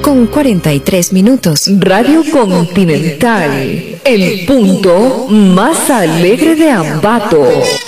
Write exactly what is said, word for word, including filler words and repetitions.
con cuarenta y tres minutos. Radio Continental, el punto más alegre de Ambato.